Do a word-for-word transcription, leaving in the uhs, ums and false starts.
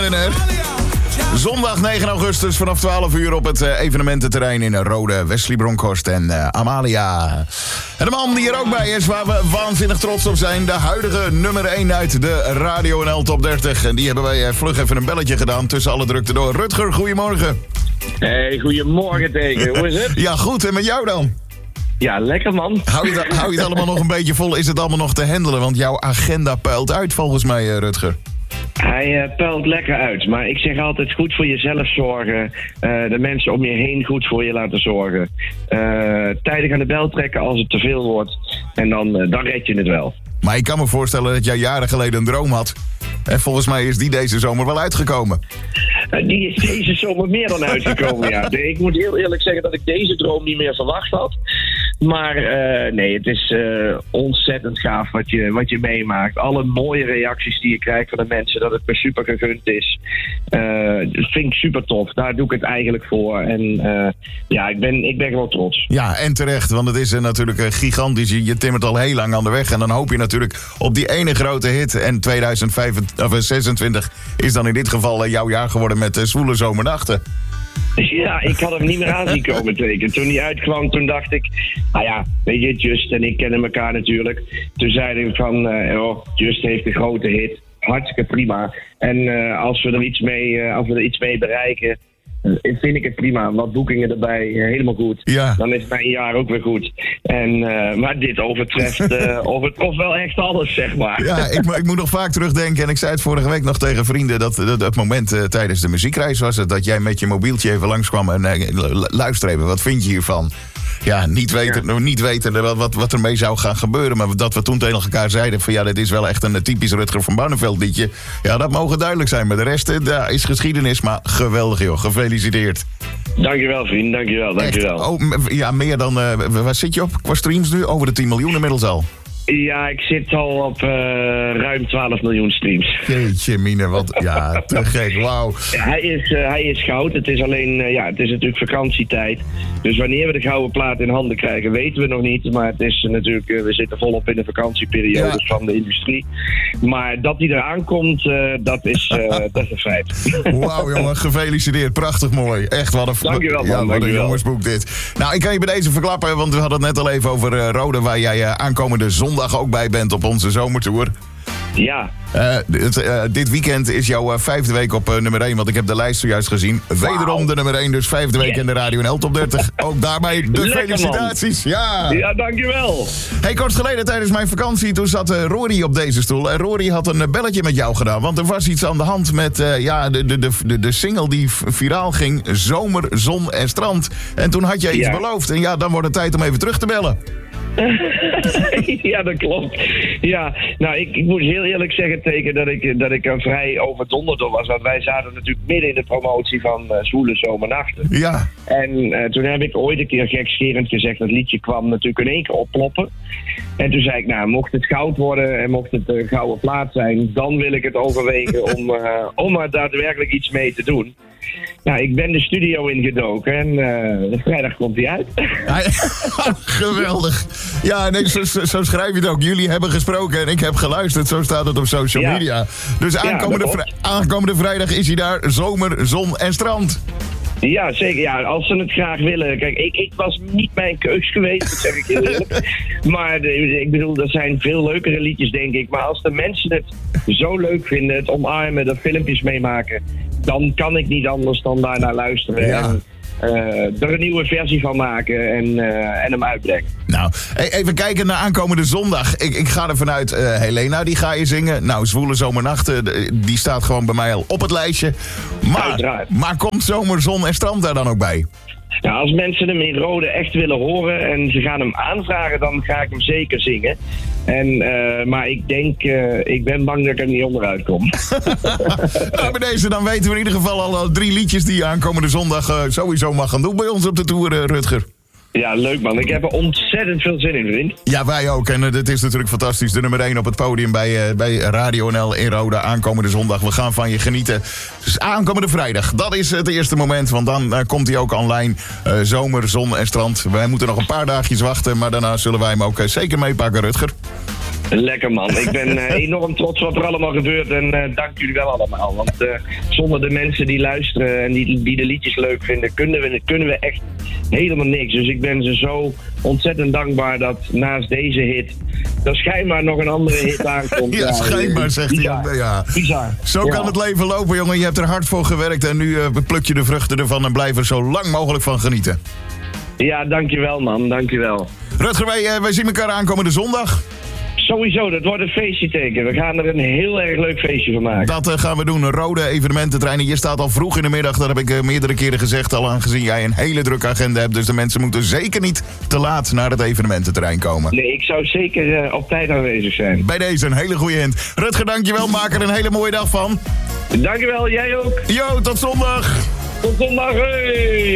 winner. Zondag negen augustus vanaf twaalf uur op het uh, evenemententerrein in Rode, Wesley Bronkhorst en uh, Amalia. En de man die er ook bij is, waar we waanzinnig trots op zijn, de huidige nummer één uit de Radio N L Top dertig. En die hebben wij uh, vlug even een belletje gedaan tussen alle drukte door. Rutger, goedemorgen. Hey, goedemorgen tegen. Hoe is het? Ja, goed. En met jou dan? Ja, lekker man. Hou je, hou je het allemaal nog een beetje vol? Is het allemaal nog te handelen? Want jouw agenda puilt uit volgens mij, uh, Rutger. Hij uh, puilt lekker uit, maar ik zeg altijd goed voor jezelf zorgen. Uh, de mensen om je heen goed voor je laten zorgen. Uh, tijdig aan de bel trekken als het te veel wordt. En dan, uh, dan red je het wel. Maar ik kan me voorstellen dat jij jaren geleden een droom had. En volgens mij is die deze zomer wel uitgekomen. Uh, die is deze zomer meer dan uitgekomen, ja. Ik moet heel eerlijk zeggen dat ik deze droom niet meer verwacht had. Maar uh, nee, het is uh, ontzettend gaaf wat je, wat je meemaakt. Alle mooie reacties die je krijgt van de mensen, dat het me super gegund is. Uh, dat vind ik super tof. Daar doe ik het eigenlijk voor. En uh, ja, ik ben, ik ben gewoon trots. Ja, en terecht, want het is uh, natuurlijk uh, gigantisch. Je, je timmert al heel lang aan de weg. En dan hoop je natuurlijk op die ene grote hit. En tweeduizend zesentwintig is dan in dit geval uh, jouw jaar geworden met uh, Zwoele Zomernachten. Ja, ik had hem niet meer aan zien komen teken. Toen hij uitkwam, toen dacht ik... Nou ja, weet je, Just en ik kennen elkaar natuurlijk. Toen zei ik van... Uh, oh, Just heeft een grote hit. Hartstikke prima. En uh, als we er iets mee, uh, als we er iets mee bereiken... Uh, vind ik het prima. Wat boekingen erbij, uh, helemaal goed. Ja. Dan is mijn jaar ook weer goed. En, uh, maar dit overtreft, uh, overtrof wel echt alles, zeg maar. Ja, ik, ik moet nog vaak terugdenken. En ik zei het vorige week nog tegen vrienden... dat, dat het moment uh, tijdens de muziekreis was... Het, dat jij met je mobieltje even langskwam en uh, luister even, wat vind je hiervan? Ja, niet weten, ja. niet weten wat, wat, wat ermee zou gaan gebeuren. Maar dat we toen tegen elkaar zeiden van... ja, dit is wel echt een typisch Rutger van Barneveld liedje. Ja, dat mogen duidelijk zijn. Maar de rest uh, is geschiedenis. Maar geweldig, joh. Gefeliciteerd. Dankjewel, vriend. Dankjewel. Dankjewel. Oh, ja, meer dan... Uh, waar zit je op qua streams nu? Over de tien miljoen inmiddels al. Ja, ik zit al op uh, ruim twaalf miljoen streams. Jeetje mine, wat... Ja, te gek, wauw. Ja, hij, is, uh, hij is goud. Het is alleen... Uh, ja, het is natuurlijk vakantietijd. Dus wanneer we de gouden plaat in handen krijgen, weten we nog niet. Maar het is uh, natuurlijk... Uh, we zitten volop in de vakantieperiode ja. van de industrie. Maar dat hij eraan komt, uh, dat, is, uh, dat is een feit. Wauw, jongen. Gefeliciteerd. Prachtig mooi. Echt, wat een... Dankjewel, man. Ja, wat Dankjewel. een jongensboek dit. Nou, ik kan je bij deze verklappen, want we hadden het net al even over uh, Rode, waar jij uh, aankomende zondag ook bij bent op onze zomertour. Ja. Uh, dit, uh, dit weekend is jouw uh, vijfde week op uh, nummer één, want ik heb de lijst zojuist gezien. Wederom wow. de nummer één, dus vijfde week yes. in de Radio N L Top dertig. Ook daarbij de Lekker, felicitaties. Man. Ja. ja, dankjewel. Hey, kort geleden tijdens mijn vakantie, toen zat uh, Rory op deze stoel. En Rory had een uh, belletje met jou gedaan, want er was iets aan de hand met uh, ja, de, de, de, de single die viraal ging, Zomer, Zon en Strand. En toen had jij iets ja. beloofd. En ja, dan wordt het tijd om even terug te bellen. Ja, dat klopt. Ja, nou, ik, ik moet heel eerlijk zeggen tegen dat ik, dat ik er vrij overdonderd door was. Want wij zaten natuurlijk midden in de promotie van uh, Zwoele Zomernachten. Ja. En uh, toen heb ik ooit een keer gekscherend gezegd, dat liedje kwam natuurlijk in één keer opploppen. En toen zei ik, nou, mocht het goud worden en mocht het een uh, gouden plaat zijn, dan wil ik het overwegen om, uh, om er daadwerkelijk iets mee te doen. Nou, ik ben de studio ingedoken en uh, vrijdag komt hij uit. Geweldig. Ja, nee, zo, zo schrijf je het ook. Jullie hebben gesproken en ik heb geluisterd. Zo staat het op social ja. media. Dus aankomende, ja, vrij, aankomende vrijdag is hij daar. Zomer, zon en strand. Ja, zeker. Ja, als ze het graag willen. Kijk, ik, ik was niet mijn keus geweest, dat zeg ik heel eerlijk. Maar de, ik bedoel, er zijn veel leukere liedjes, denk ik. Maar als de mensen het zo leuk vinden, het omarmen, er filmpjes meemaken, dan kan ik niet anders dan daar naar luisteren. Ja. En uh, er een nieuwe versie van maken en, uh, en hem uitbrengen. Nou, even kijken naar aankomende zondag. Ik, ik ga er vanuit, uh, Helena, die ga je zingen. Nou, Zwoele Zomernachten, die staat gewoon bij mij al op het lijstje. Maar, maar komt Zomer, Zon en Strand daar dan ook bij? Ja, als mensen hem in Rode echt willen horen en ze gaan hem aanvragen, dan ga ik hem zeker zingen. En, uh, maar ik denk, uh, ik ben bang dat ik er niet onderuit kom. Nou, bij deze, dan weten we in ieder geval al drie liedjes die je aankomende zondag uh, sowieso mag gaan doen bij ons op de tour, uh, Rutger. Ja, leuk man. Ik heb er ontzettend veel zin in, vriend. Ja, wij ook. En uh, dit is natuurlijk fantastisch. De nummer één op het podium bij, uh, bij Radio N L in Rode aankomende zondag. We gaan van je genieten. Dus aankomende vrijdag. Dat is het eerste moment, want dan uh, komt hij ook online. Uh, zomer, zon en strand. Wij moeten nog een paar dagjes wachten, maar daarna zullen wij hem ook uh, zeker meepakken, Rutger. Lekker man. Ik ben uh, enorm trots wat er allemaal gebeurt en uh, dank jullie wel allemaal. Want uh, zonder de mensen die luisteren en die, die de liedjes leuk vinden, kunnen we, kunnen we echt helemaal niks. Dus ik ben ze zo ontzettend dankbaar dat naast deze hit er schijnbaar nog een andere hit aankomt. Ja, schijnbaar, zegt hij. Ja. Bizar. Zo Ja. kan het leven lopen, jongen. Je hebt er hard voor gewerkt en nu uh, pluk je de vruchten ervan en blijf er zo lang mogelijk van genieten. Ja, dankjewel man, dankjewel. Rutger, wij, uh, wij zien elkaar aankomende zondag. Sowieso, dat wordt een feestje teken. We gaan er een heel erg leuk feestje van maken. Dat uh, gaan we doen. Een rode evenemententrein. Je staat al vroeg in de middag. Dat heb ik uh, meerdere keren gezegd. Al aangezien jij een hele drukke agenda hebt. Dus de mensen moeten zeker niet te laat naar het evenemententrein komen. Nee, ik zou zeker uh, op tijd aanwezig zijn. Bij deze een hele goede hint. Rutger, dankjewel. Maak er een hele mooie dag van. Dankjewel, jij ook. Yo, tot zondag. Tot zondag. Hey.